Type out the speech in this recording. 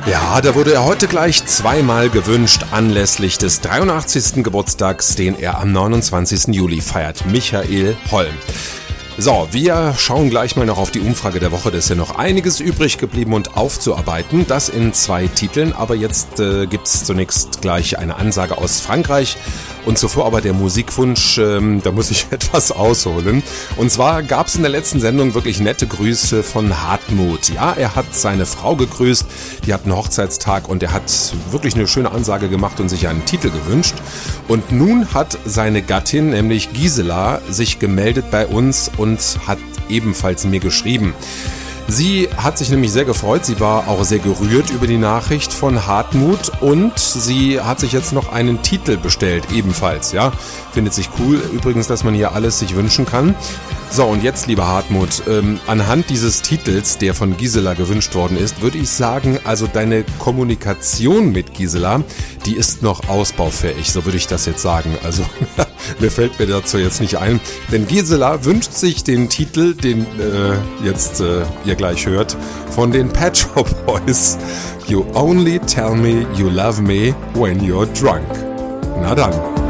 Ja, da wurde er heute gleich zweimal gewünscht anlässlich des 83. Geburtstags, den er am 29. Juli feiert. Michael Holm. So, wir schauen gleich mal noch auf die Umfrage der Woche. Da ist ja noch einiges übrig geblieben und aufzuarbeiten. Das in 2 Titeln. Aber jetzt gibt's zunächst gleich eine Ansage aus Frankreich. Und zuvor aber der Musikwunsch, da muss ich etwas ausholen. Und zwar gab's in der letzten Sendung wirklich nette Grüße von Hartmut. Ja, er hat seine Frau gegrüßt, die hat einen Hochzeitstag und er hat wirklich eine schöne Ansage gemacht und sich einen Titel gewünscht. Und nun hat seine Gattin, nämlich Gisela, sich gemeldet bei uns und hat ebenfalls mir geschrieben. Sie hat sich nämlich sehr gefreut, sie war auch sehr gerührt über die Nachricht von Hartmut und sie hat sich jetzt noch einen Titel bestellt, ebenfalls, ja. Findet sich cool, übrigens, dass man hier alles sich wünschen kann. So, und jetzt, lieber Hartmut, anhand dieses Titels, der von Gisela gewünscht worden ist, würde ich sagen, also deine Kommunikation mit Gisela, die ist noch ausbaufähig, so würde ich das jetzt sagen. Also, mir fällt mir dazu jetzt nicht ein, denn Gisela wünscht sich den Titel, den ihr gleich hört, von den Pet Shop Boys. You only tell me you love me when you're drunk. Na dann.